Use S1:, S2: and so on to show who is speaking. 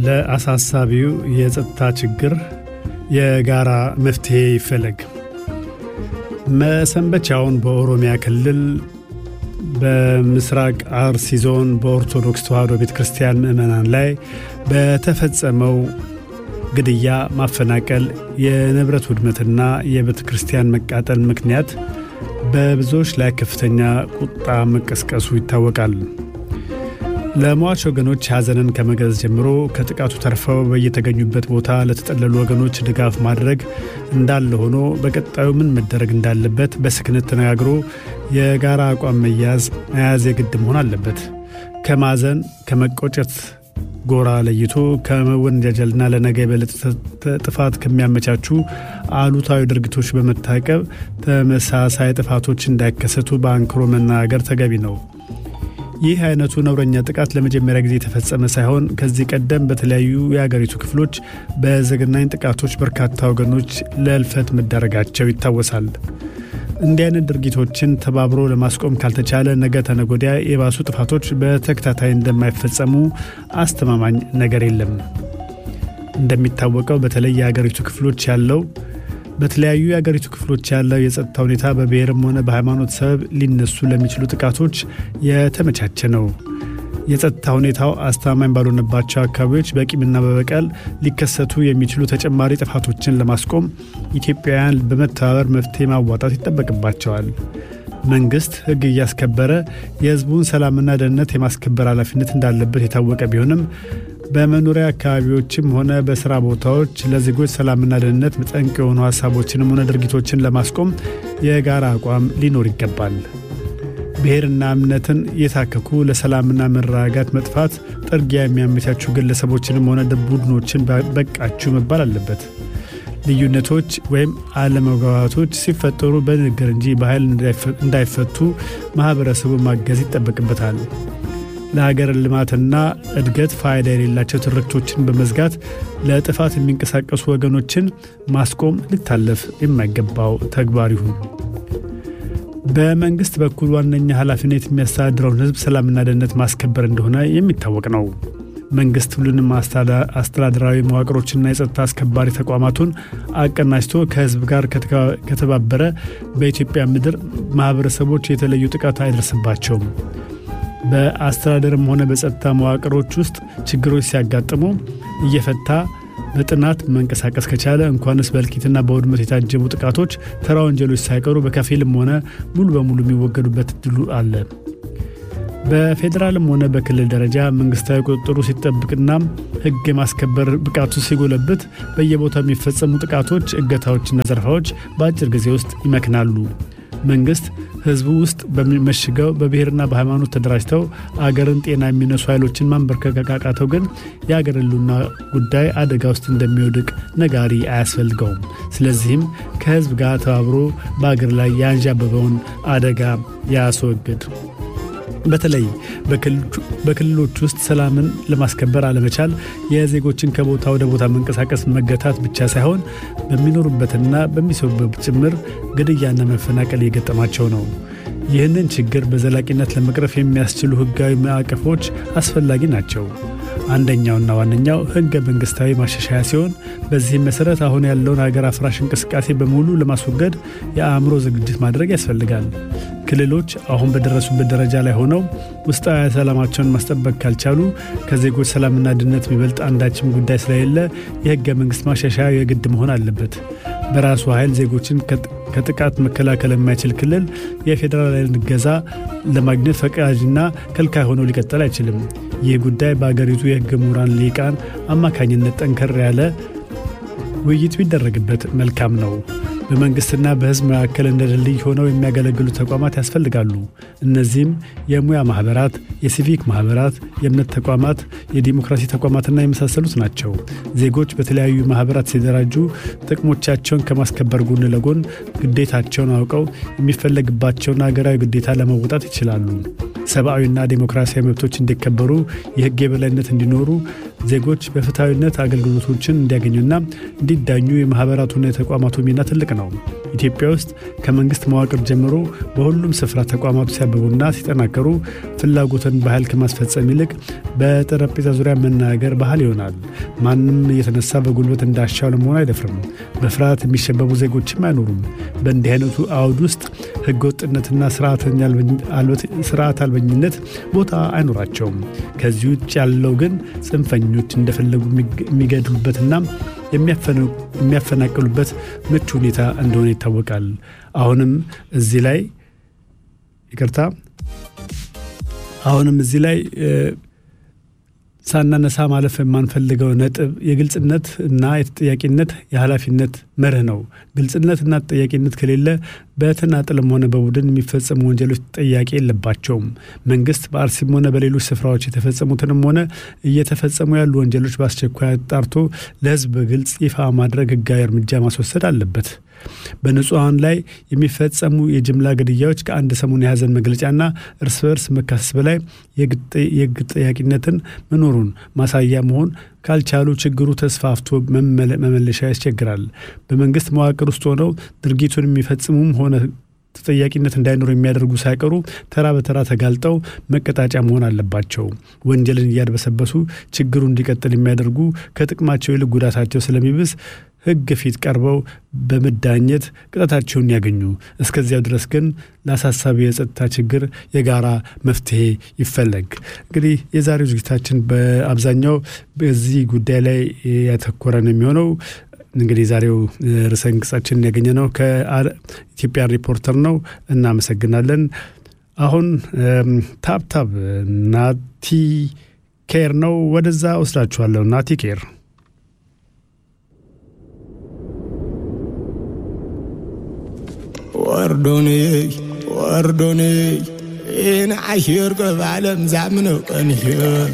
S1: ለአሳሳቢው የጸጥታ ችግር የጋራ መፍትሄ ይፈለግ። መሰንበቻውን በኦሮሚያ ክልል በምስራቅ አርሲ ዞን በኦርቶዶክስ ተዋሕዶ ቤተክርስቲያን ምዕመናን ላይ በተፈጸመው ግድያ፣ ማፈናቀል፣ የንብረት ውድመትና የቤተክርስቲያን መቃጠል ምክንያት በብዙዎች ላይ ከፍተኛ ቁጣ መቀስቀሱ ይታወቃል። ለሟች ወገኖች ሐዘንን ከመግለጽ ጀምሮ ከጥቃቱ ተርፈው በየተገኙበት ቦታ ለተጠለሉ ወገኖች ድጋፍ ማድረግ እንዳለ ሆኖ በቀጣዩ ምን መደረግ እንዳለበት በስክነት ተነጋግሮ የጋራ አቋም መያዝ የግድ መሆን አለበት። ከማዘን ከመቆጨት ጎራ ለይቶ ከመወንጀልና ለነገ የበለጠ ጥፋት ከሚያመቻቹ አሉታዊ ድርጊቶች በመታቀብ ተመሳሳይ ጥፋቶች እንዳይከሰቱ በአንክሮ መናገር ተገቢ ነው። ይህ አይነቱ ነውረኛ ጥቃት ለመጀመሪያ ጊዜ የተፈጸመ ሳይሆን ከዚህ ቀደም በተለያዩ የሀገሪቱ ክፍሎች በዘግናኝ ጥቃቶች በርካታ ወገኖች ለእልፈት መዳረጋቸው ይታወሳል። እንዲህ አይነት ድርጊቶችን ተባብሮ ለማስቆም ካልተቻለ ነገ ተነጎዲያ የባሱ ጥፋቶች በተከታታይ እንደማይፈጸሙ አስተማማኝ ነገር የለም። እንደሚታወቀው በተለያዩ የሀገሪቱ ክፍሎች ያለው የጸጥታ ሁኔታ በብሔርም ሆነ በሃይማኖት ሰበብ ሊነሱ ለሚችሉ ጥቃቶች የተመቻቸ ነው። የጸጥታ ሁኔታው አስተማማኝ ባልሆነባቸው አካባቢዎች በቂምና በበቀል ሊከሰቱ የሚችሉ ተጨማሪ ጥፋቶችን ለማስቆም ኢትዮጵያውያን በመተባበር መፍትሄ ማዋጣት ይጠበቅባቸዋል። መንግስት ሕግ እያስከበረ የሕዝቡን ሰላምና ደህንነት የማስከበር ኃላፊነት እንዳለበት የታወቀ ቢሆንም በመኖሪያ አካባቢዎችም ሆነ በስራ ቦታዎች ለዜጎች ሰላምና ደህንነት ጠንቅ የሆኑ ሐሳቦችንም ሆነ ድርጊቶችን ለማስቆም የጋራ አቋም ሊኖር ይገባል። ብሔርና እምነትን የታከኩ ለሰላምና መረጋጋት መጥፋት ጥርጊያ የሚያመቻቹ ግለሰቦችንም ሆነ ቡድኖችን በቃችሁ መባል አለበት። ልዩነቶች ወይም አለመግባባቶች ሲፈጠሩ በንግግር እንጂ በኃይል እንዳይፈቱ ማህበረሰቡ ማገዝ ይጠበቅበታል። ለሀገር ልማትና እድገት ፋይዳ የሌላቸው ትርክቶችን በመዝጋት ለጥፋት የሚንቀሳቀሱ ወገኖችን ማስቆም ሊታለፍ የማይገባው ተግባር ይሁን። በመንግስት በኩል ዋነኛ ኃላፊነት የሚያስተዳድረውን ህዝብ ሰላምና ደህንነት ማስከበር እንደሆነ የሚታወቅ ነው። መንግስት ሁሉንም አስተዳደራዊ መዋቅሮችና የጸጥታ አስከባሪ ተቋማቱን አቀናጅቶ ከህዝብ ጋር ከተባበረ በኢትዮጵያ ምድር ማህበረሰቦች የተለዩ ጥቃት አይደርስባቸውም። በአስተዳደርም ሆነ በጸጥታ መዋቅሮች ውስጥ ችግሮች ሲያጋጥሙ እየፈታ በጥናት መንቀሳቀስ ከቻለ እንኳንስ በእልቂትና በውድመት የታጀቡ ጥቃቶች ተራ ወንጀሎች ሳይቀሩ በከፊልም ሆነ ሙሉ በሙሉ የሚወገዱበት እድሉ አለ። በፌዴራልም ሆነ በክልል ደረጃ መንግስታዊ ቁጥጥሩ ሲጠብቅና ህግ የማስከበር ብቃቱ ሲጎለብት በየቦታው የሚፈጸሙ ጥቃቶች፣ እገታዎችና ዘረፋዎች በአጭር ጊዜ ውስጥ ይመክናሉ። መንግስት ህዝቡ ውስጥ በመሽገው በብሔርና በሃይማኖት ተደራጅተው አገርን ጤና የሚነሱ ኃይሎችን ማንበርከክ ካቃተው ግን የአገር ህልውና ጉዳይ አደጋ ውስጥ እንደሚወድቅ ነጋሪ አያስፈልገውም። ስለዚህም ከህዝብ ጋር ተባብሮ በአገር ላይ ያንዣበበውን አደጋ ያስወግድ። በተለይ በክልሎች ውስጥ ሰላምን ለማስከበር አለመቻል የዜጎችን ከቦታ ወደ ቦታ መንቀሳቀስ መገታት ብቻ ሳይሆን በሚኖሩበትና በሚሰሩበት ጭምር ግድያና መፈናቀል የገጠማቸው ነው። ይህንን ችግር በዘላቂነት ለመቅረፍ የሚያስችሉ ህጋዊ ማዕቀፎች አስፈላጊ ናቸው። አንደኛውና ዋነኛው ህገ መንግስታዊ ማሻሻያ ሲሆን በዚህ መሰረት አሁን ያለውን ሀገር አፍራሽ እንቅስቃሴ በሙሉ ለማስወገድ የአእምሮ ዝግጅት ማድረግ ያስፈልጋል። ክልሎች አሁን በደረሱበት ደረጃ ላይ ሆነው ውስጣዊ ሰላማቸውን ማስጠበቅ ካልቻሉ ከዜጎች ሰላምና ደህንነት የሚበልጥ አንዳችም ጉዳይ ስለሌለ የህገ መንግስት ማሻሻያ የግድ መሆን አለበት። በራሱ ኃይል ዜጎችን ከጥቃት መከላከል የማይችል ክልል የፌዴራል እገዛ ለማግኘት ፈቃጅና ከልካይ ሆኖ ሊቀጥል አይችልም። ይህ ጉዳይ በአገሪቱ የህግ ምሁራን ሊቃን አማካኝነት ጠንከር ያለ ውይይት ቢደረግበት መልካም ነው። በመንግስትና በህዝብ መካከል እንደ ድልድይ ሆነው የሚያገለግሉ ተቋማት ያስፈልጋሉ። እነዚህም የሙያ ማህበራት፣ የሲቪክ ማህበራት፣ የእምነት ተቋማት፣ የዲሞክራሲ ተቋማትና የመሳሰሉት ናቸው። ዜጎች በተለያዩ ማህበራት ሲደራጁ ጥቅሞቻቸውን ከማስከበር ጎን ለጎን ግዴታቸውን አውቀው የሚፈለግባቸውን ሀገራዊ ግዴታ ለመወጣት ይችላሉ። ሰብአዊና ዲሞክራሲያዊ መብቶች እንዲከበሩ፣ የህግ የበላይነት እንዲኖሩ ዜጎች በፍትሃዊነት አገልግሎቶችን እንዲያገኙና እንዲዳኙ የማህበራቱና የተቋማቱ ሚና ትልቅ ነው። ኢትዮጵያ ውስጥ ከመንግስት መዋቅር ጀምሮ በሁሉም ስፍራ ተቋማቱ ሲያብቡና ሲጠናከሩ ፍላጎትን በኃይል ከማስፈጸም ይልቅ በጠረጴዛ ዙሪያ መናገር ባህል ይሆናል። ማንም እየተነሳ በጉልበት እንዳሻው ለመሆን አይደፍርም። በፍርሃት የሚሸበቡ ዜጎችም አይኖሩም። በእንዲህ አይነቱ አውድ ውስጥ ህገወጥነትና ስርዓት አልበኝነት ቦታ አይኖራቸውም። ከዚህ ውጭ ያለው ግን ጽንፈኞች እንደፈለጉ የሚገድሉበትና የሚያፈናቅሉበት ምቹ ሁኔታ እንደሆነ ይታወቃል። አሁንም እዚህ ላይ ሳናነሳ ማለፍ የማንፈልገው ነጥብ የግልጽነት እና የተጠያቂነት የኃላፊነት መርህ ነው። ግልጽነትና ተጠያቂነት ከሌለ በተናጥልም ሆነ በቡድን የሚፈጸሙ ወንጀሎች ተጠያቂ የለባቸውም። መንግስት በአርሲም ሆነ በሌሎች ስፍራዎች የተፈጸሙትንም ሆነ እየተፈጸሙ ያሉ ወንጀሎች በአስቸኳይ አጣርቶ ለህዝብ በግልጽ ይፋ ማድረግ ህጋዊ እርምጃ ማስወሰድ አለበት። በንጹሃን ላይ የሚፈጸሙ የጅምላ ግድያዎች ከአንድ ሰሞን የሐዘን መግለጫና እርስ በርስ መካሰስ በላይ የህግ ተጠያቂነትን መኖሩን ማሳያ መሆን ካልቻሉ ችግሩ ተስፋፍቶ መመለሻ ያስቸግራል። በመንግስት መዋቅር ውስጥ ሆነው ድርጊቱን የሚፈጽሙም ሆነ ተጠያቂነት እንዳይኖር የሚያደርጉ ሳይቀሩ ተራ በተራ ተጋልጠው መቀጣጫ መሆን አለባቸው። ወንጀልን እያድበሰበሱ ችግሩ እንዲቀጥል የሚያደርጉ ከጥቅማቸው ይልቅ ጉዳታቸው ስለሚብስ ህግ ፊት ቀርበው በመዳኘት ቅጣታቸውን ያገኙ። እስከዚያው ድረስ ግን ለአሳሳቢ የጸጥታ ችግር የጋራ መፍትሄ ይፈለግ። እንግዲህ የዛሬው ዝግጅታችን በአብዛኛው በዚህ ጉዳይ ላይ ያተኮረ ነው የሚሆነው። እንግዲህ ዛሬው ርዕሰ አንቀጻችንን ያገኘነው ከኢትዮጵያ ሪፖርተር ነው። እናመሰግናለን። አሁን ታፕታፕ ናቲ ኬር ነው። ወደዛ ወስዳችኋለሁ። ናቲ ኬር
S2: وردوني إن عشير قبالم زعمنو قنشير